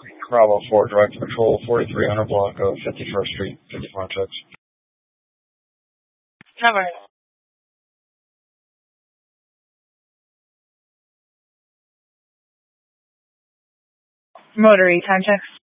Bravo 4, direct control, 4300 block of 51st Street, 54 checks. Cover. Rotary, time checks.